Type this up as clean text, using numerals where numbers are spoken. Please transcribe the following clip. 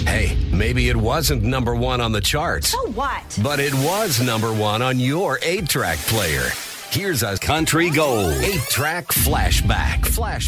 Hey, maybe it wasn't number one on the charts. So what? But it was number one on your 8-track player. Here's a country gold 8-track flashback.